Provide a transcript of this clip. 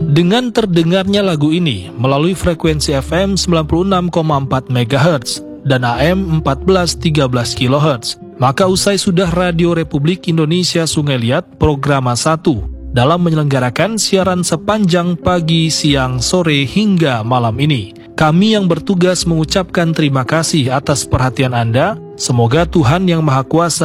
Dengan terdengarnya lagu ini melalui frekuensi FM 96,4 MHz dan AM 1413 kHz, maka usai sudah Radio Republik Indonesia Sungai Liat Programa 1 dalam menyelenggarakan siaran sepanjang pagi, siang, sore hingga malam ini. Kami yang bertugas mengucapkan terima kasih atas perhatian Anda. Semoga Tuhan Yang Maha Kuasa